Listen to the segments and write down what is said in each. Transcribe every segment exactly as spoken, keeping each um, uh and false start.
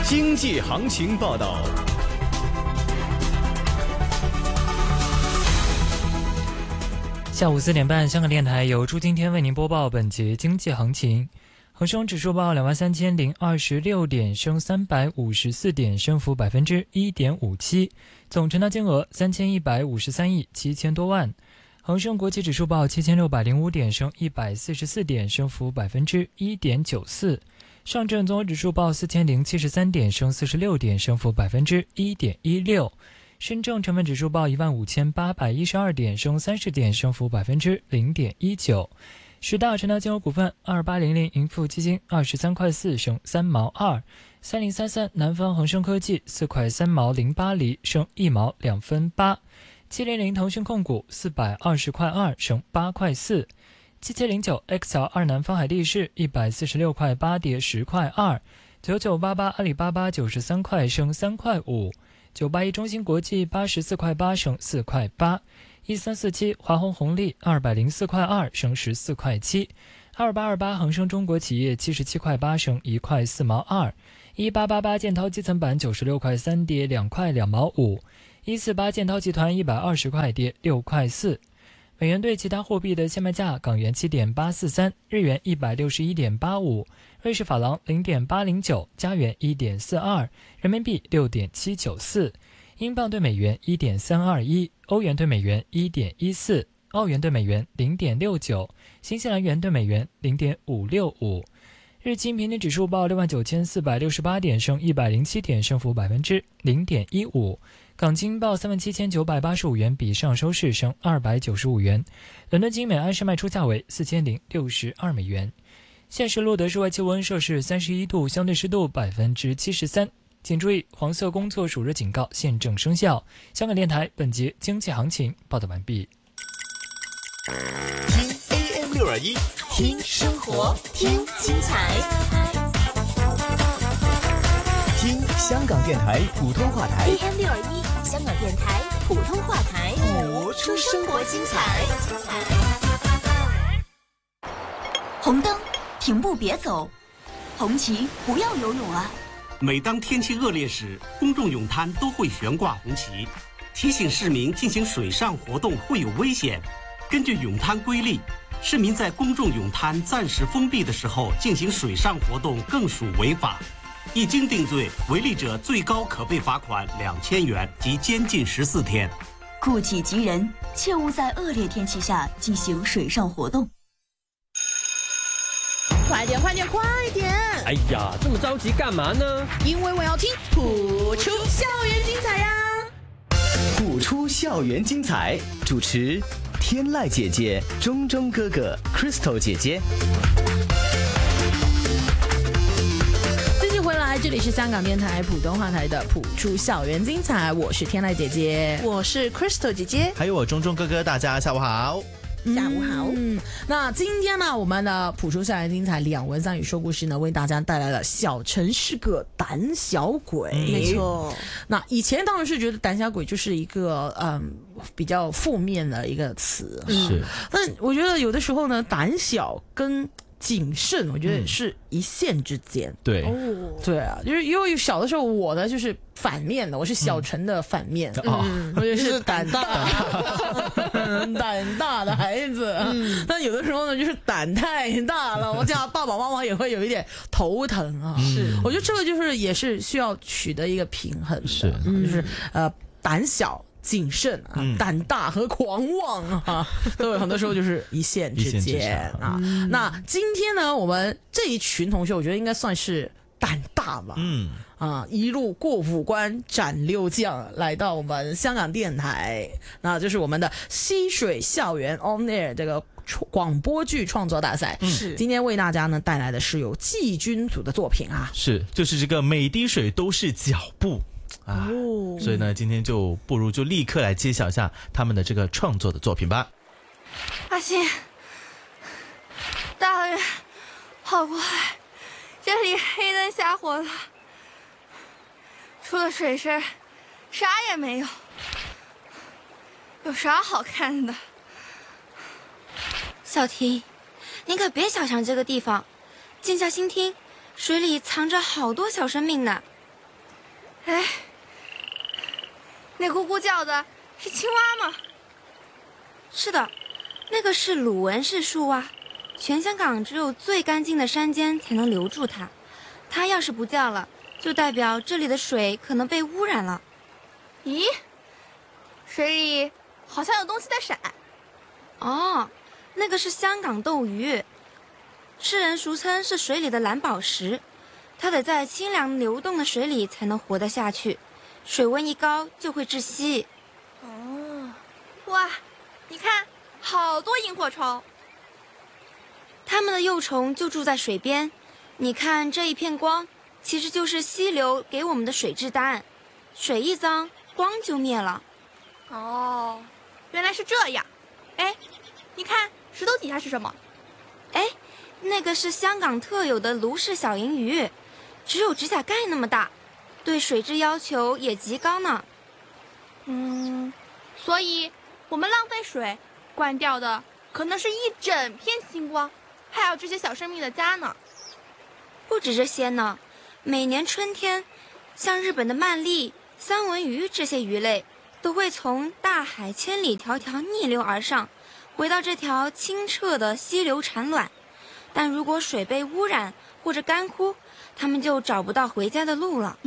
经济行情报道。 下午四点半，香港电台由朱今天为您播报本节经济行情。恒生指数报两万三千零二十六点，升三百五十四点，升幅百分之一点五七，总成交金额三千一百五十三亿七千多万。恒生国际指数报七千六百零五点，升一百四十四点，升幅百分之一点九四。上证综合指数报四千零七十三点，升四十六点，升幅百分之一点一六。深证成分指数报一万五千八百一十二点，升三十点，升幅百分之零点一九。十大成交金额股份：二八零零盈富基金二十三块四，升三毛二；三零三三南方恒生科技四块三毛零八厘，升一毛两分八；七零零腾讯控股四百二十块二，升八块四；七七零九 X L 二南方海力士一百四十六块八，跌十块二；九九八八阿里巴巴九十三块，升三块五。九八一中芯国际八十四块八，升四块八；一三四七华虹红利二百零四块二，升十四块七；二八二八恒生中国企业七十七块八，升一块四毛二；一八八八建滔基层板九十六块三，跌两块两毛五；一四八建滔集团一百二十块，跌六块四。美元对其他货币的现卖价：港元七点八四三，日元一百六十一点八五，瑞士法郎零点八零九，加元一点四二，人民币六点七九四，英镑对美元一点三二一，欧元对美元一点一四，澳元对美元零点六九，新西兰元对美元零点五六五。日经平均指数报六万九千四百六十八点，升一百零七点，升幅百分之零点一五。港金报三万七千九百八十五元，比上收市升二百九十五元。伦敦金每安士卖出价为四千零六十二美元。现时录得室外气温摄氏三十一度，相对湿度百分之七十三。请注意，黄色工作暑热警告现正生效。香港电台本节经济行情报道完毕。 听 A M 六二一， 听生活，听精彩， 听香港电台普通话台 A M 六二一，香港电台普通话台， 播出生活精彩。红灯，停步别走；红旗，不要游泳啊！ 每当天气恶劣时，公众泳滩都会悬挂红旗，提醒市民进行水上活动会有危险。根据泳滩规例，市民在公众泳滩暂时封闭的时候进行水上活动更属违法，一经定罪，违例者最高可被罚款两千元及监禁十四天。 顾己及人，切勿在恶劣天气下进行水上活动。 快点快点快点！ 哎呀，这么着急干嘛呢？ 因为我要听谱出校园精彩呀！ 谱出校园精彩，主持天籁姐姐、钟钟哥哥、Crystal 姐姐。 继续回来，这里是香港电台普通话台的谱出校园精彩，我是天籁姐姐， 我是 Crystal 姐姐， 还有我钟钟哥哥，大家下午好。 下午好。 嗯，那今天呢，我们的谱出校园精彩两文三语说故事呢，为大家带来了小陈是个胆小鬼。 嗯、没错。 那以前当然是觉得胆小鬼就是一个嗯比较负面的一个词， 是。 但我觉得有的时候呢，胆小跟谨慎，我觉得是一线之间。 嗯、对， 哦，对啊，就是因为小的时候我呢就是反面的，我是小陈的反面，嗯，我就是胆大、胆大的孩子。嗯，但有的时候呢，就是胆太大了，我讲爸爸妈妈也会有一点头疼啊。是，我觉得这个就是也是需要取得一个平衡的， 是， 就是呃胆小。谨慎啊，嗯、胆大和狂妄啊，都有很多时候就是一线之间啊。嗯、那今天呢，我们这一群同学，我觉得应该算是胆大吧。嗯啊，一路过五关斩六将，来到我们香港电台，那就是我们的溪水校园 On Air 这个广播剧创作大赛。是、嗯、今天为大家呢带来的是有季军组的作品啊， 是就是这个每滴水都是脚步。啊，哦、所以呢，今天就不如就立刻来揭晓一下他们的这个创作的作品吧。 阿信，大人，好不快，这里黑灯瞎火的，除了水声，啥也没有，有啥好看的？ 小婷，你可别小瞧这个地方，静下心听，水里藏着好多小生命呢。 哎，那咕咕叫的是青蛙吗？ 是的，那个是鲁文氏树蛙，全香港只有最干净的山间才能留住它。它要是不叫了，就代表这里的水可能被污染了。 咦，水里好像有东西在闪。 哦，那个是香港斗鱼，世人俗称是水里的蓝宝石。它得在清凉流动的水里才能活得下去，水温一高就会窒息。 哦，哇，你看，好多萤火虫。 它们的幼虫就住在水边。你看这一片光，其实就是溪流给我们的水质单。水一脏，光就灭了。 哦，原来是这样。哎，你看石头底下是什么？ 哎，那个是香港特有的卢氏小银鱼，只有指甲盖那么大，对水质要求也极高呢。 嗯，所以我们浪费水，关掉的可能是一整片星光，还有这些小生命的家呢。 不止这些呢，每年春天，像日本的鳗鲡、三文鱼这些鱼类，都会从大海千里迢迢逆流而上，回到这条清澈的溪流产卵。但如果水被污染或者干枯，它们就找不到回家的路了。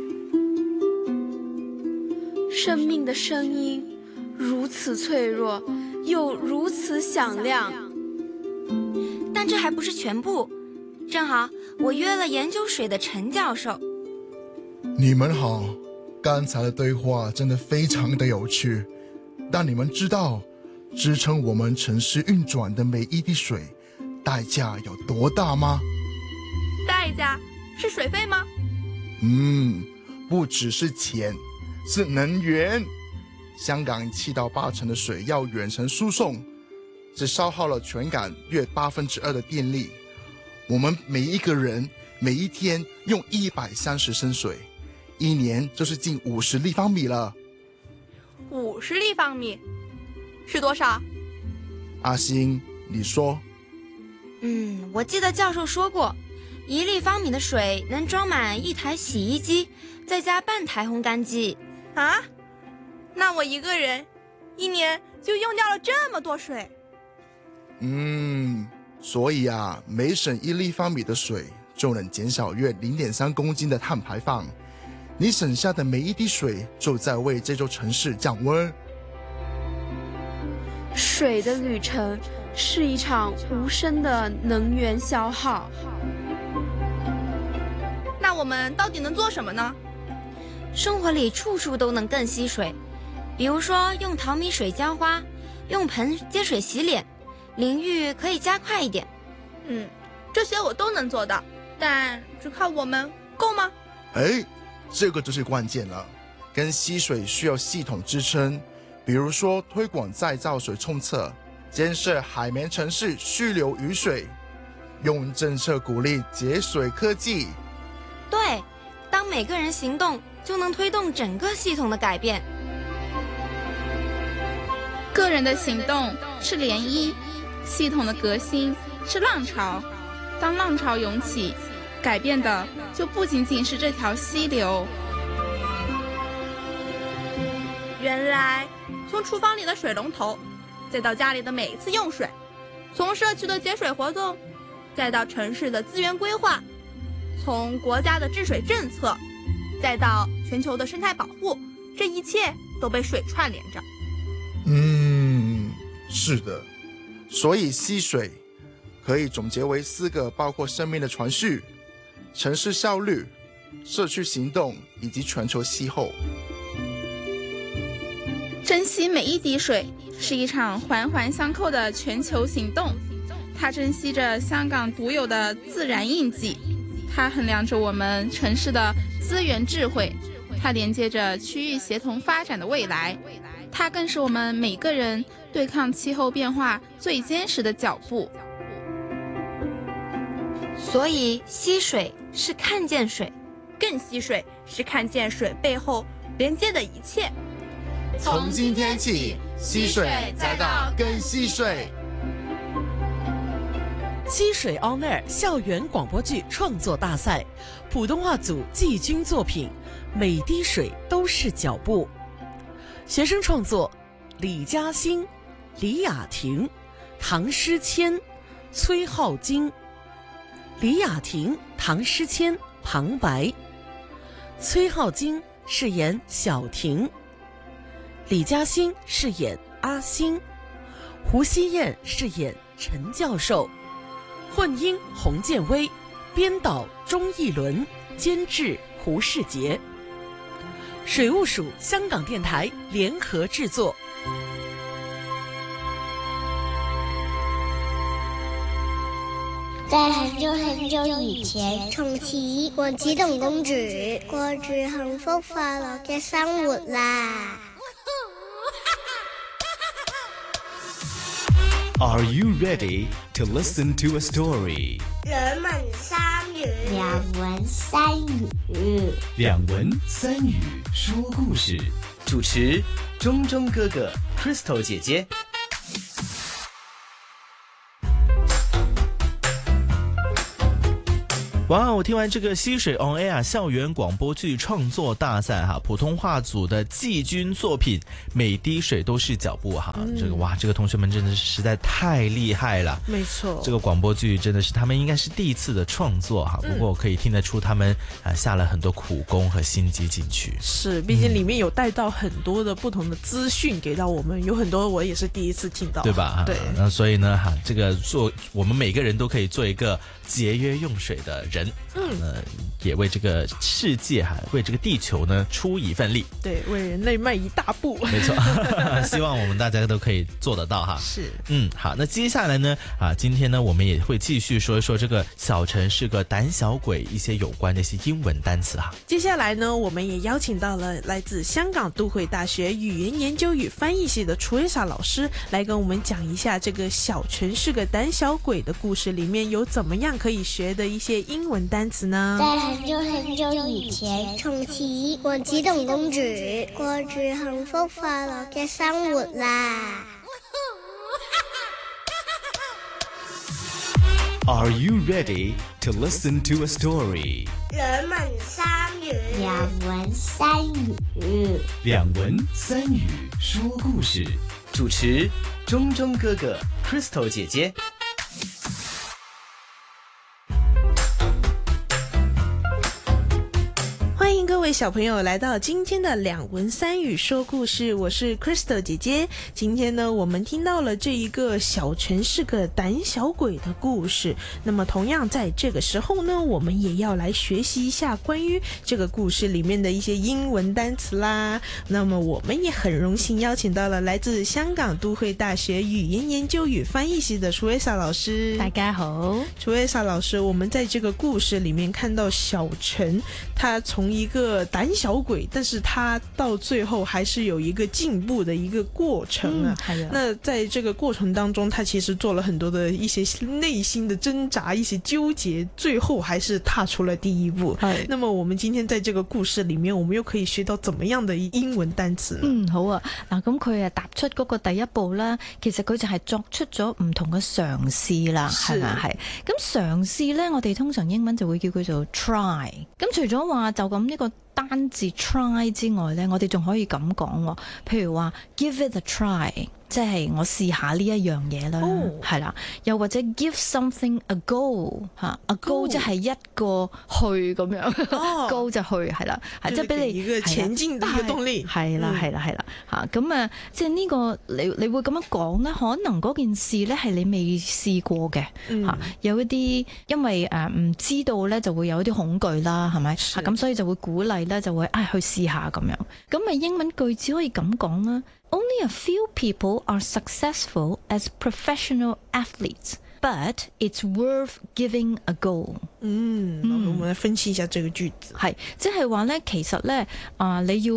生命的声音如此脆弱，又如此响亮。 但这还不是全部，正好我约了研究水的陈教授。 你们好，刚才的对话真的非常的有趣。但你们知道，支撑我们城市运转的每一滴水，代价有多大吗？ 代价是水费吗？ 嗯，不只是钱，是能源。香港七到八成的水要远程输送，只消耗了全港约八分之二的电力。我们每一个人每一天用一百三十升水，一年就是近五十立方米了。 五十立方米是多少？ 阿星，你说？ 嗯，我记得教授说过，一立方米的水能装满一台洗衣机，再加半台烘干机。 啊？那我一个人一年就用掉了这么多水。 嗯，所以啊，每省一立方米的水就能减少约 零点三公斤的碳排放。你省下的每一滴水就在为这座城市降温。 水的旅程是一场无声的能源消耗。 那我们到底能做什么呢？ 生活里处处都能更吸水，比如说用淘米水浇花，用盆接水洗脸，淋浴可以加快一点。 嗯，这些我都能做到，但只靠我们够吗？ 哎，这个就是关键了。跟吸水需要系统支撑，比如说推广再造水冲测，监视海绵城市蓄留雨水，用政策鼓励节水科技。 对，当每个人行动，就能推动整个系统的改变。 个人的行动是涟漪，系统的革新是浪潮。当浪潮涌起，改变的就不仅仅是这条溪流。 原来从厨房里的水龙头，再到家里的每一次用水，从社区的节水活动，再到城市的资源规划，从国家的治水政策，再到全球的生态保护，这一切都被水串联着。 嗯，是的。所以吸水可以总结为四个包括生命的传续、城市效率、社区行动以及全球气候。 珍惜每一滴水是一场环环相扣的全球行动，它珍惜着香港独有的自然印记，它衡量着我们城市的资源智慧，它连接着区域协同发展的未来，它更是我们每个人对抗气候变化最坚实的脚步。 所以吸水是看见水， 更吸水是看见水背后连接的一切。 从今天起，吸水再到更吸水。 吸水 On Air 校园广播剧创作大赛，普通话组季军作品每滴水都是脚步。学生创作：李嘉欣、李雅婷、唐诗谦、崔浩金。李雅婷、唐诗谦旁白，崔浩金饰演小婷，李嘉欣饰演阿星，胡希燕饰演陈教授，混音洪建威，编导钟义伦，监制胡世杰。水务署、香港电台联合制作。 在很久很久以前，從前王子同公主過住幸福快樂嘅生活啦。 Are you ready to listen to a story? 兩文三語，兩文三語， 兩文三語說故事。主持：钟钟哥哥 ，Crystal 姐姐。 哇！我听完这个溪水 On Air 校园广播剧创作大赛哈，普通话组的季军作品《每滴水都是脚步》哈，嗯、这个哇，这个同学们真的是实在太厉害了。 没错， 这个广播剧真的是他们应该是第一次的创作哈，不过我可以听得出他们啊下了很多苦功和心机进去。 是，毕竟里面有带到很多的不同的资讯给到我们，有很多我也是第一次听到， 对吧？ 对， 那所以呢哈，这个做我们每个人都可以做一个节约用水的人。嗯，呃，也为这个世界哈，为这个地球呢出一份力， 对，为人类迈一大步， 没错。希望我们大家都可以做得到哈。 是， 嗯，好，那接下来呢，啊，今天呢，我们也会继续说一说这个小陈是个胆小鬼一些有关的一些英文单词哈。 接下来呢，我们也邀请到了来自香港都会大学语言研究与翻译系的楚维莎老师，来跟我们讲一下这个小陈是个胆小鬼的故事里面有怎么样可以学的一些英文单词呢？ 在很久很久以前，從前王子同公主過住幸福快樂嘅生活啦。 Are you ready to listen to a story? 兩文三語，兩文三語， 兩文三語說故事。主持：钟钟哥哥 ，Crystal 姐姐。 欢迎各位小朋友来到今天的两文三语说故事，我是 Crystal 姐姐。今天呢，我们听到了这一个小陈是个胆小鬼的故事。那么同样在这个时候呢，我们也要来学习一下关于这个故事里面的一些英文单词啦。那么我们也很荣幸邀请到了来自香港都会大学语言研究与翻译系的楚维莎老师。 大家好， 楚维莎老师，我们在这个故事里面看到小陈，他从一个胆小鬼，但是他到最后还是有一个进步的一个过程啊。 嗯、 那在这个过程当中，他其实做了很多的一些内心的挣扎，一些纠結，最後還是踏出了第一步。那麼我們今天在這個故事裡面，我們又可以學到怎麼樣的英文單詞呢？ 嗯，好啊。嗱，咁佢啊踏出嗰個第一步啦，其實佢就係作出咗唔同嘅嘗試啦，係咪？係。咁嘗試咧，我哋通常英文就會叫佢做 try。咁除咗話就咁呢個單字 try 之外咧，我哋仲可以咁講喎，譬如話 give it a try。即係我試下呢一樣嘢啦，係啦、oh.，又或者 give something a go 嚇 ，a go 即係一個去咁樣、oh. ，go 就去係啦，係即係俾你一個前進嘅一個動力， 係啦係啦係啦嚇，咁啊即係呢個你你會咁樣講咧，可能嗰件事咧係你未試過嘅嚇、嗯，有一啲因為誒唔、呃、知道咧就會有一啲恐懼啦，係咪嚇咁，所以就會鼓勵咧就會啊去試下咁樣，咁咪英文句子可以咁講啦。Only a few people are successful as professional athletes, but it's worth giving a go. 嗯，嗯我們來分析一下這個句子。 係，即係話咧，其實咧啊、呃，你要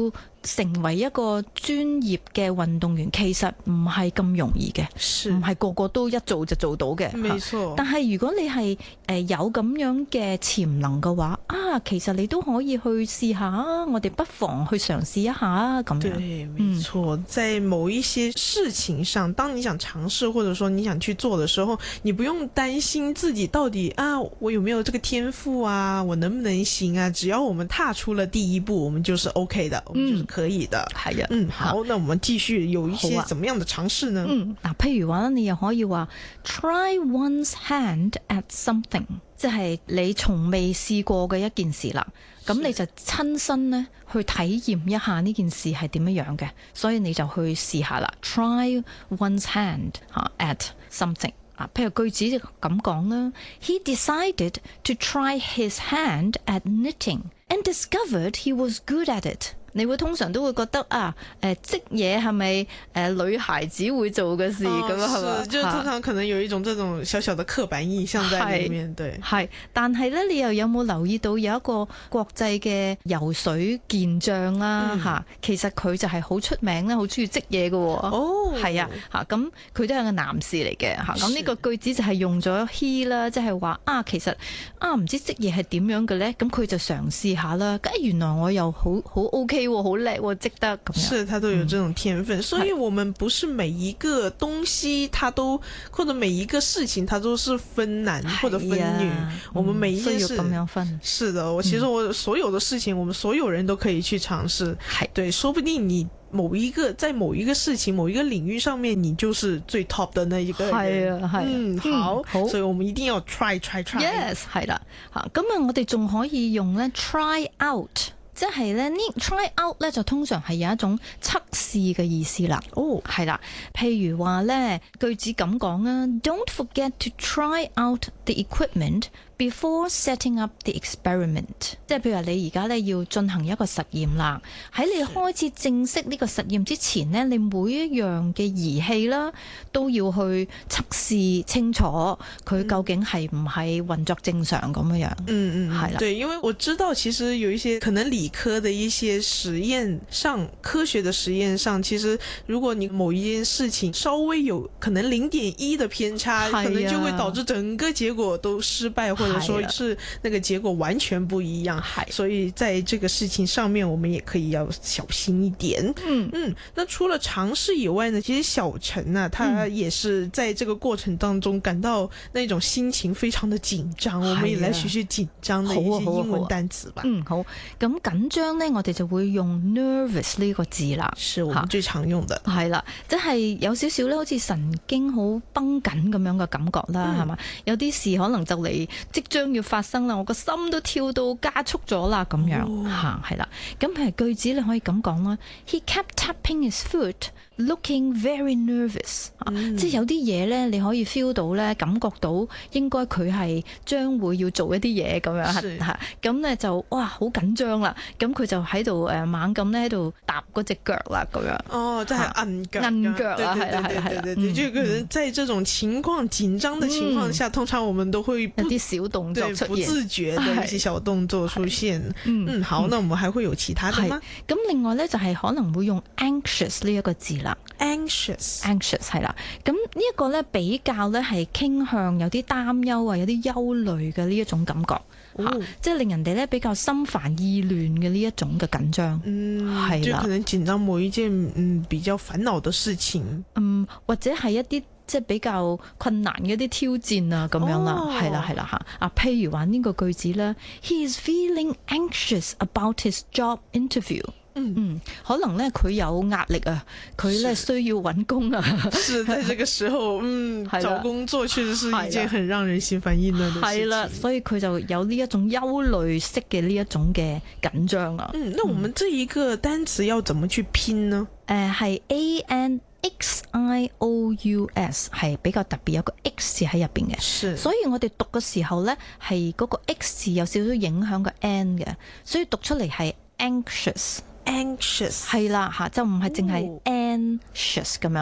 成為一個專業嘅運動員，其實唔係咁容易嘅，唔係個個都一做就做到嘅。 沒錯。 但係如果你係誒有咁樣嘅潛能嘅話，啊，其實你都可以去試下啊！我哋不妨去嘗試一下啊，咁樣。 對，沒錯。嗯，在某一些事情上，當你想嘗試或者說你想去做的時候，你不用擔心自己到底啊，我有沒有這個天賦啊，我能不能行啊？只要我們踏出了第一步，我們就是 OK 的，我們就是可以的。 係啊， 嗯，好，那我們繼續有一些怎麼樣的嘗試呢？ 嗯，嗱，譬如話你又可以話 try one's hand at something， 即係你從未試過嘅一件事啦。咁你就親身咧去體驗一下呢件事係點樣樣嘅，所以你就去試下啦。Try one's hand at something。啊，譬如句子就咁講啦。He decided to try his hand at knitting and discovered he was good at it。你會通常都會覺得啊，誒織嘢係咪誒女孩子會做嘅事咁啊？係嘛？ 就通常可能有一種這種小小的刻板印象在裏面，對。係， 但係咧，你又有冇留意到有一個國際嘅游水健將啦？嚇、嗯，其實佢就係好出名咧，好中意織嘢嘅喎。哦，係啊，嚇，咁佢都係個男士嚟嘅嚇。咁呢個句子就係用咗 he 啦，即係話啊，其實啊唔知織嘢係點樣嘅咧？咁佢就嘗試下啦。咁原來我又好好 OK。好叻喎，積得咁樣， 是他都有這種天分、嗯，所以我們不是每一個東西，它都或者每一個事情，它都是分男或者分女。啊、我們每一件事， 咁樣分， 是的。我其實我所有的事情，嗯、我們所有人都可以去嘗試。對，說不定你某一個在某一個事情、某一個領域上面，你就是最 top 的那一個人。係啊，係、啊。嗯，好，嗯、好，所以我們一定要 try try try。 Yes， 係啦。嚇，咁啊，我哋仲可以用咧 try out。即係咧，呢 try out 咧就通常係有一種測試嘅意思啦。哦，係啦，譬如話咧句子咁講啊 ，Don't forget to try out the equipment before setting up the experiment。即係譬如話你而家咧要進行一個實驗啦，喺你開始正式呢個實驗之前呢，你每一樣嘅儀器啦都要去測試清楚佢究竟係唔係運作正常咁樣樣。 嗯嗯，係啦。對，因為我知道其實有一些可能理科的一些實驗上，科學的實驗上，其實如果你某一件事情稍微有可能零點一的偏差，可能就會導致整個結果都失敗，或者說是那個結果完全不一樣。所以在這個事情上面，我們也可以要小心一點。嗯嗯，那除了嘗試以外呢，其實小陳啊，他也是在這個過程當中感到那種心情非常的緊張。我們也來學學緊張的一些英文單詞吧。 嗯，好。咁緊張呢，我哋就會用 nervous 呢個字啦， 是我們最常用的。 係啦，即係有少少咧，好似神經好繃緊咁樣嘅感覺啦，係嘛？有啲事可能就嚟即將要發生啦，我個心都跳到加速咗啦，咁樣嚇係啦。咁譬如句子你可以咁講啦 ，He kept tapping his foot, looking very nervous。嗯、即係有啲嘢咧，你可以 feel 到咧，感覺到應該佢係將會要做一啲嘢咁樣嚇。咁咧就哇好緊張啦，咁佢就喺度誒猛咁咧喺度踏嗰隻腳啦，咁樣。 哦，即係摁腳， 摁腳啦， 係啦係啦係啦。就可能在這種情況緊張的情況下，嗯、通常我們都會有啲小動作出現， 不自覺的一些小動作出現。嗯嗯，好，那我們還會有其他的嗎？ 咁另外咧就係可能會用 anxious 呢一個字啦。 anxious anxious 係啦，咁呢一個咧比較咧係傾向有啲擔憂啊，有啲憂慮嘅呢一種感覺。哦啊、即係令人哋咧比較心煩意亂嘅呢一種嘅緊張， 嗯，係啦，就可能緊張某一件嗯比較煩惱嘅事情， 嗯，或者係一啲即係比較困難嘅一啲挑戰啊咁樣啦，係啦係啦吓，啊，譬如話呢個句子咧 ，He is feeling anxious about his job interview。嗯嗯，可能咧佢有壓力啊，佢咧需要揾工啊。 是在這個時候，嗯，找工作確實是一件很讓人心煩意亂的事情。 係啦，所以佢就有呢一種憂慮式嘅呢一種嘅緊張啊。 嗯，那我們這一個單詞要怎麼去拼呢？ 誒、呃，係 A N X I O U S， 係比較特別，有個 X 字喺入邊嘅。所以我哋讀嘅時候咧，係嗰個 X 字有少少影響個 N 嘅，所以讀出嚟係 anxious。 anxious 係啦吓，就唔係淨係 anxious 咁樣係啦。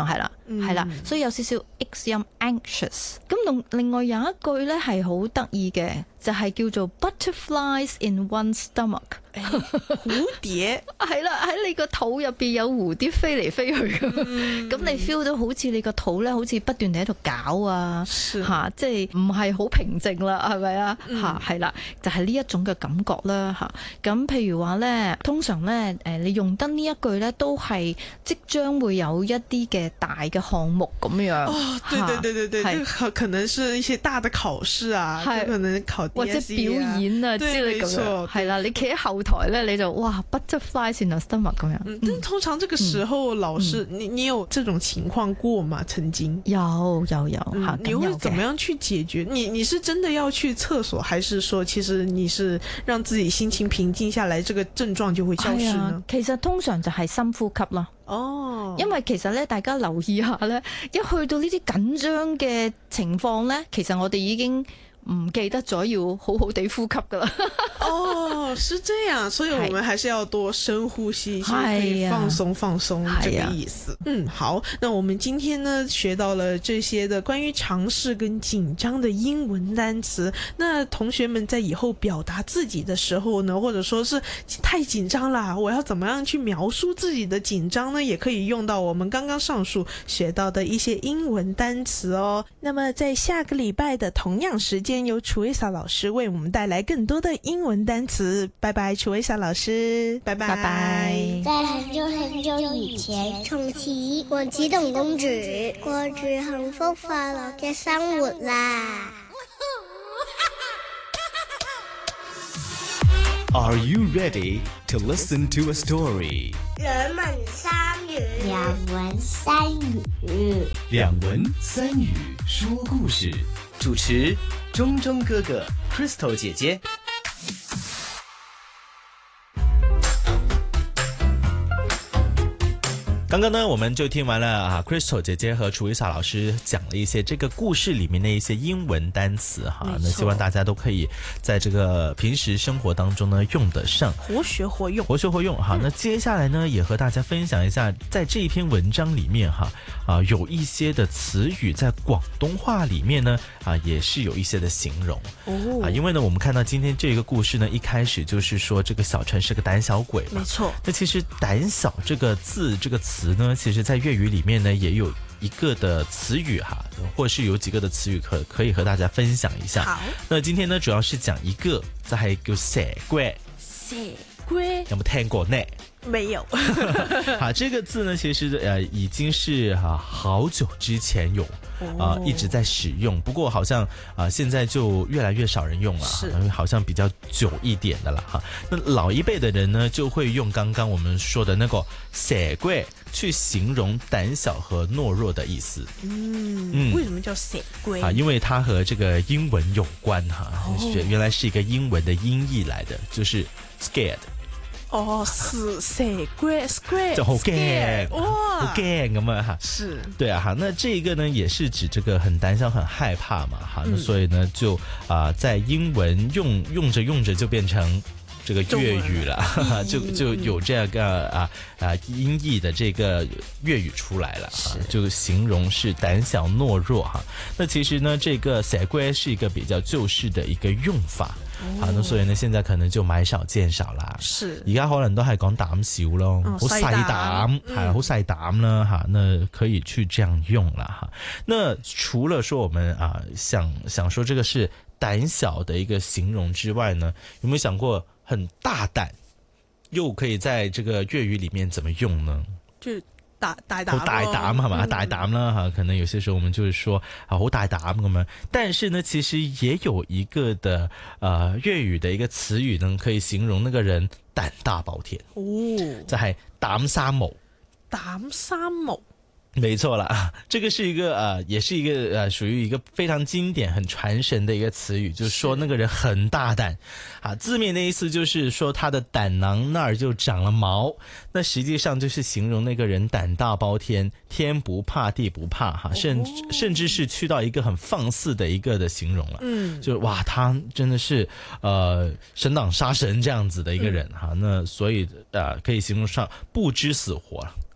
係啦、嗯，所以有少少 X 音 anxious。咁另另外有一句咧係好得意嘅，就係、是、叫做 butterflies in one's stomach。 蝴蝶係啦，喺你個肚入邊有蝴蝶飛嚟飛去咁，咁、嗯、你 feel 到好似你個肚咧，好似不斷地喺度搞啊，吓，即係唔係好平靜啦，係咪啊？吓，係啦，就係呢一種嘅感覺啦，吓。咁譬如話咧，通常咧，誒，你用得呢一句咧，都係即將會有一啲嘅大嘅項目咁樣。 哦，對對對對對，可可能是一些大的考試啊，就可能考 D S E 啊， 或者表演啊之類咁樣。係啦，你企喺後台咧，你就哇 butterflies in the stomach 咁樣。 嗯，但通常這個時候，嗯、老師，你你有這種情況過嗎？曾經有有有， 嗯、你會怎麼樣去解決？你你是真的要去廁所，還是說其實你是讓自己心情平靜下來，這個症狀就會消失呢？ 其實通常就係深呼吸啦。 哦， 因為其實咧，大家留意下咧，一去到呢啲緊張嘅情況咧，其實我哋已經唔記得咗要好好地呼吸噶啦。 哦，是這樣，所以我們還是要多深呼吸，可以放鬆放鬆，這個意思。嗯，好，那我們今天呢學到了這些的關於嘗試跟緊張的英文單詞。那同學們在以後表達自己的時候呢，或者說是太緊張啦，我要怎麼樣去描述自己的緊張呢？也可以用到我們剛剛上述學到的一些英文單詞哦。那麼在下個禮拜的同樣時間，由楚維莎老師為我們帶來更多的英文單詞。拜拜，楚維莎老師，拜拜。 拜拜。 在很久很久以前，從此我激動公主過住幸福快樂嘅生活啦。 Are you ready to listen to a story? 兩文三語，兩文三語， 兩文三語說故事。主持中中哥哥 Crystal 姐姐。 刚刚呢，我们就听完了啊 ，Crystal 姐姐和楚维莎老师讲了一些这个故事里面的一些英文单词哈，那希望大家都可以在这个平时生活当中呢用得上， 活学活用， 活学活用哈。那接下来呢，也和大家分享一下，在这一篇文章里面哈啊，有一些的词语在广东话里面呢啊，也是有一些的形容哦啊，因为呢，我们看到今天这个故事呢，一开始就是说这个小陈是个胆小鬼嘛， 没错。 那其实胆小这个字这个词。词呢，其实在粤语里面呢也有一个的词语哈，或是有几个的词语可可以和大家分享一下。 好， 那今天呢主要是讲一个，就係叫蛇龜。 蛇龜有冇聽過呢？ 沒有。 好，这个字呢，其实呃已经是哈、啊、好久之前有啊、呃、一直在使用，不过好像啊、呃、现在就越来越少人用了，因为好像比较久一点的了哈。那老一辈的人呢，就会用刚刚我们说的那个蛇龜去形容胆小和懦弱的意思。 嗯，嗯为什么叫蛇龜啊？ 因为它和这个英文有关哈、哦，原来是一个英文的音译来的，就是 scared。 哦，是蛇龜 ，scared 就好驚哇， 好驚咁啊哈， 是， 对啊哈，那这个呢也是指这个很胆小、很害怕嘛哈，那所以呢就啊、呃、在英文用用着用着就变成这个粤语了，哈就就有这个啊啊音译的这个粤语出来了啊，就形容是胆小懦弱哈。那其实呢，这个蛇龜是一个比较旧式的一个用法。好、哦，那所以呢，現在可能就買少見少啦。 是， 而家可能都係講膽小咯，好細膽，係好細膽啦哈。那可以去這樣用啦哈。那除了說我們啊想想說這個是膽小的一個形容之外呢，有沒有想過很大膽，又可以在這個粵語裡面怎麼用呢？ 就大大膽， 好大膽係嘛？大膽啦哈，可能有些時候我們就是說啊好大膽咁樣，但是呢，其實也有一個的呃粵語的一個詞語呢，可以形容那個人膽大包天哦， 就係膽三毛。 膽三毛。 没错了，这个是一个呃，也是一个呃，属于一个非常经典、很传神的一个词语，就是说那个人很大胆啊。字面的意思就是说他的胆囊那儿就长了毛，那实际上就是形容那个人胆大包天，天不怕地不怕哈，甚至、哦、甚至是去到一个很放肆的一个的形容了。嗯，就哇，他真的是呃神挡杀神这样子的一个人哈、嗯，那所以呃可以形容上不知死活了。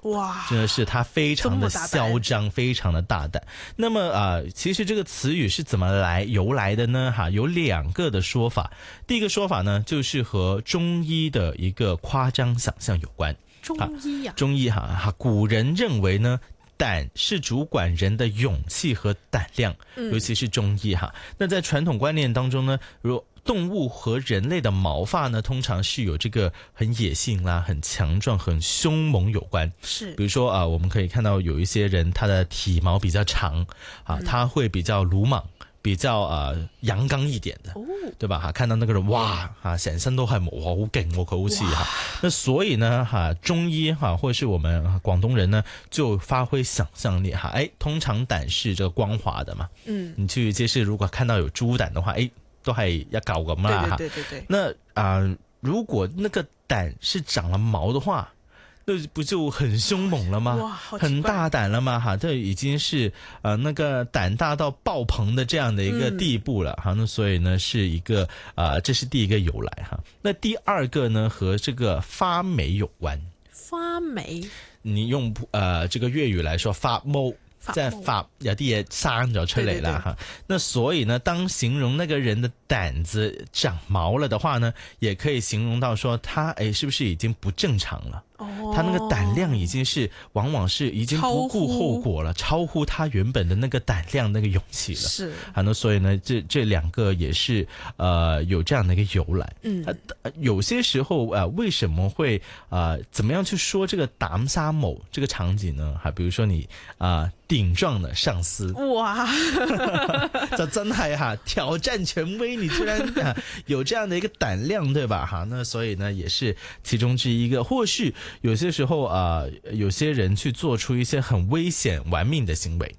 哇， 真的是他非常的嚣张，非常的大胆。那么啊、呃，其实这个词语是怎么来由来的呢？哈，有两个的说法。第一个说法呢，就是和中医的一个夸张想象有关。 中医呀、啊， 中医哈哈，古人认为呢，胆是主管人的勇气和胆量， 嗯、 尤其是中医哈。那在传统观念当中呢，如动物和人类的毛发呢，通常是有这个很野性啦、很强壮、很凶猛有关。 是， 比如说啊、呃，我们可以看到有一些人他的体毛比较长啊，他会比较鲁莽。比較誒陽剛一點的，哦、對吧？哈，看到那個人，哇，哈，成身都係毛，好勁喎，佢好似哈。那所以呢，哈，中醫哈，或者是我們廣東人呢，就發揮想象力哈。誒，通常膽是這個光滑的嘛，嗯，你去街市如果看到有豬膽的話，誒，都係一嚿咁啦，哈。對對對對。那啊、呃，如果那個膽是長了毛的話，那不就很凶猛了嗎？很大膽了嗎？哈，這已經是呃那個膽大到爆棚的這樣的一個地步了哈、嗯。那所以呢，是一個啊、呃，這是第一個由來哈。那第二個呢，和這個發霉有關。 發霉，你用呃這個粵語來說，發毛。即係發有啲嘢生咗出嚟啦哈，那所以呢，當形容那個人的膽子長毛了的話呢，也可以形容到說他誒是不是已經不正常了？哦，他那個膽量已經是往往是已經不顧後果了，超乎，超乎他原本的那個膽量那個勇氣了。是啊，那所以呢，這這兩個也是呃有這樣的一個由來。嗯，呃、有些時候呃為什麼會呃怎麼樣去說這個膽生毛這個場景呢？哈，比如說你啊。呃頂撞的上司，哇，就真係哈挑戰權威，你居然啊有這樣的一個膽量，對吧？哈，那所以呢，也是其中之一個。或許有些時候啊、呃，有些人去做出一些很危險玩命的行為。